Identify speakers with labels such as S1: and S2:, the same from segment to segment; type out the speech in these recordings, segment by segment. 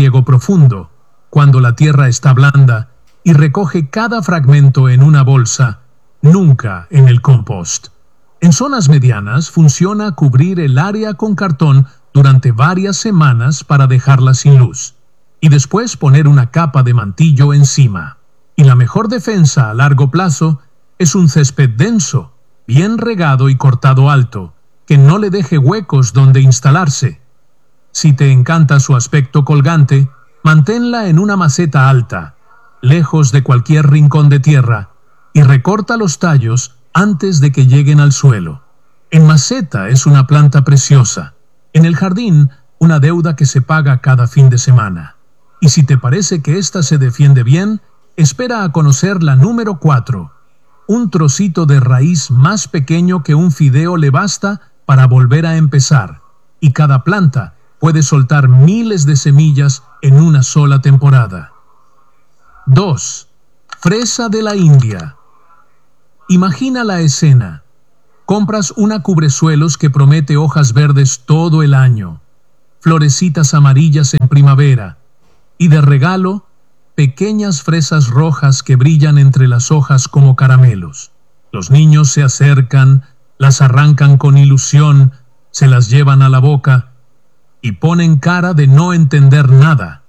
S1: riego profundo, cuando la tierra está blanda, y recoge cada fragmento en una bolsa, nunca en el compost. En zonas medianas funciona cubrir el área con cartón durante varias semanas para dejarla sin luz, y después poner una capa de mantillo encima. Y la mejor defensa a largo plazo es un césped denso, bien regado y cortado alto, que no le deje huecos donde instalarse. Si te encanta su aspecto colgante, manténla en una maceta alta, lejos de cualquier rincón de tierra, y recorta los tallos antes de que lleguen al suelo. En maceta es una planta preciosa. En el jardín, una deuda que se paga cada fin de semana. Y si te parece que ésta se defiende bien, espera a conocer la número 4. Un trocito de raíz más pequeño que un fideo le basta para volver a empezar, y cada planta puede soltar miles de semillas en una sola temporada. 2. Fresa de la India. Imagina la escena. Compras una cubresuelos que promete hojas verdes todo el año, florecitas amarillas en primavera, y de regalo, pequeñas fresas rojas que brillan entre las hojas como caramelos. Los niños se acercan, las arrancan con ilusión, se las llevan a la boca y ponen cara de no entender nada.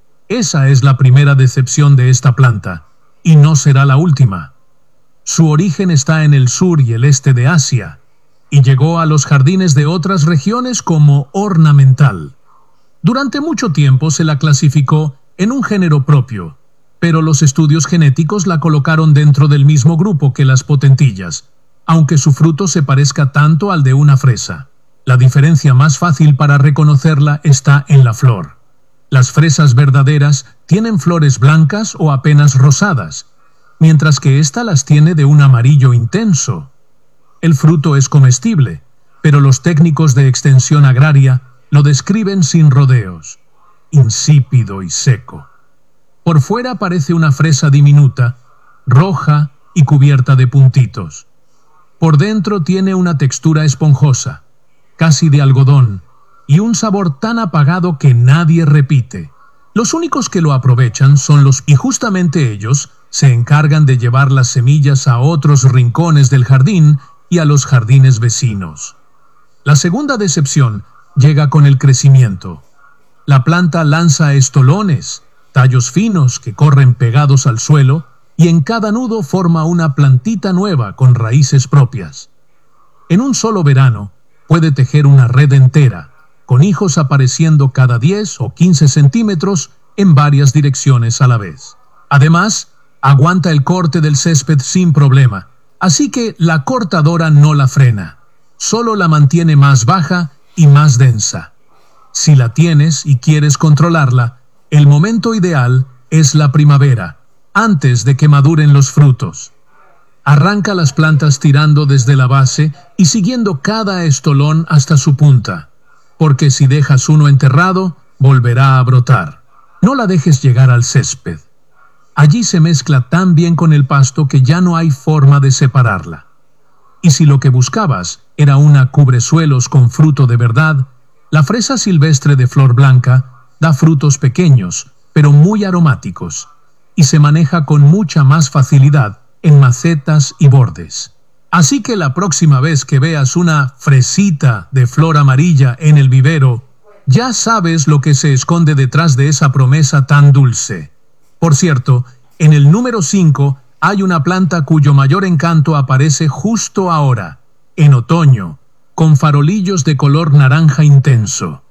S1: Esa es la primera decepción de esta planta, y no será la última. Su origen está en el sur y el este de Asia, y llegó a los jardines de otras regiones como ornamental. Durante mucho tiempo se la clasificó en un género propio, pero los estudios genéticos la colocaron dentro del mismo grupo que las potentillas, aunque su fruto se parezca tanto al de una fresa. La diferencia más fácil para reconocerla está en la flor. Las fresas verdaderas tienen flores blancas o apenas rosadas, mientras que ésta las tiene de un amarillo intenso. El fruto es comestible, pero los técnicos de extensión agraria lo describen sin rodeos, insípido y seco. Por fuera parece una fresa diminuta, roja y cubierta de puntitos. Por dentro tiene una textura esponjosa, casi de algodón, y un sabor tan apagado que nadie repite. Los únicos que lo aprovechan son y justamente ellos se encargan de llevar las semillas a otros rincones del jardín y a los jardines vecinos. La segunda decepción llega con el crecimiento. La planta lanza estolones, tallos finos que corren pegados al suelo, y en cada nudo forma una plantita nueva con raíces propias. En un solo verano puede tejer una red entera, con hijos apareciendo cada 10 o 15 centímetros en varias direcciones a la vez. Además, aguanta el corte del césped sin problema, así que la cortadora no la frena, solo la mantiene más baja y más densa. Si la tienes y quieres controlarla, el momento ideal es la primavera, antes de que maduren los frutos. Arranca las plantas tirando desde la base y siguiendo cada estolón hasta su punta, porque si dejas uno enterrado, volverá a brotar. No la dejes llegar al césped. Allí se mezcla tan bien con el pasto que ya no hay forma de separarla. Y si lo que buscabas era una cubresuelos con fruto de verdad, la fresa silvestre de flor blanca da frutos pequeños, pero muy aromáticos, y se maneja con mucha más facilidad en macetas y bordes. Así que la próxima vez que veas una fresita de flor amarilla en el vivero, ya sabes lo que se esconde detrás de esa promesa tan dulce. Por cierto, en el número 5 hay una planta cuyo mayor encanto aparece justo ahora, en otoño, con farolillos de color naranja intenso.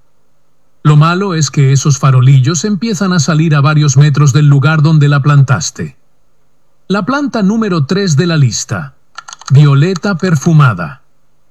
S1: Lo malo es que esos farolillos empiezan a salir a varios metros del lugar donde la plantaste. La planta número 3 de la lista, violeta perfumada.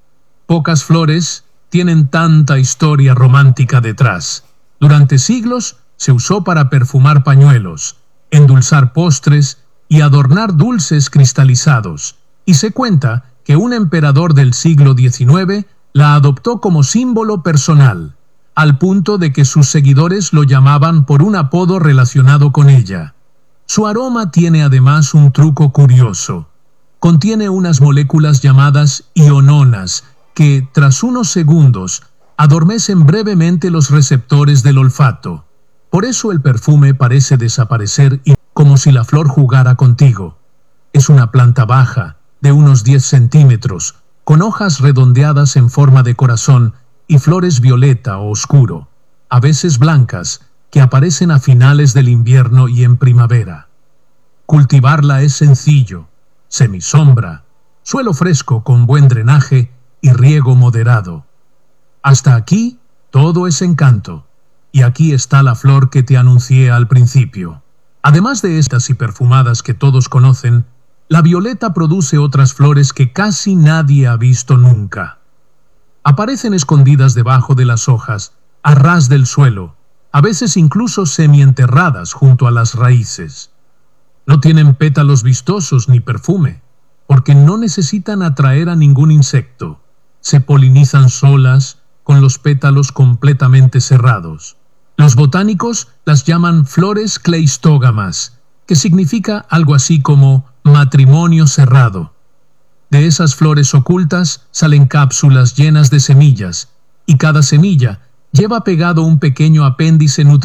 S1: Pocas flores tienen tanta historia romántica detrás. Durante siglos se usó para perfumar pañuelos, endulzar postres y adornar dulces cristalizados, y se cuenta que un emperador del siglo XIX la adoptó como símbolo personal, al punto de que sus seguidores lo llamaban por un apodo relacionado con ella. Su aroma tiene además un truco curioso. Contiene unas moléculas llamadas iononas que, tras unos segundos, adormecen brevemente los receptores del olfato. Por eso el perfume parece desaparecer y como si la flor jugara contigo. Es una planta baja, de unos 10 centímetros, con hojas redondeadas en forma de corazón y flores violeta o oscuro, a veces blancas, que aparecen a finales del invierno y en primavera. Cultivarla es sencillo, semisombra, suelo fresco con buen drenaje y riego moderado. Hasta aquí todo es encanto, y aquí está la flor que te anuncié al principio. Además de estas y perfumadas que todos conocen, la violeta produce otras flores que casi nadie ha visto nunca. Aparecen escondidas debajo de las hojas, a ras del suelo, a veces incluso semienterradas junto a las raíces. No tienen pétalos vistosos ni perfume, porque no necesitan atraer a ningún insecto. Se polinizan solas, con los pétalos completamente cerrados. Los botánicos las llaman flores cleistógamas, que significa algo así como matrimonio cerrado. De esas flores ocultas salen cápsulas llenas de semillas, y cada semilla lleva pegado un pequeño apéndice nutritivo